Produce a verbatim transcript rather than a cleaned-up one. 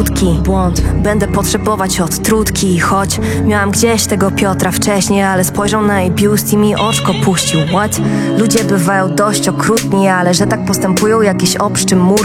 błąd, będę potrzebować odtrutki. Choć miałam gdzieś tego Piotra wcześniej, ale spojrzał na jej biust i mi oczko puścił. What? Ludzie bywają dość okrutni, ale że tak postępują jakiś obszczy mur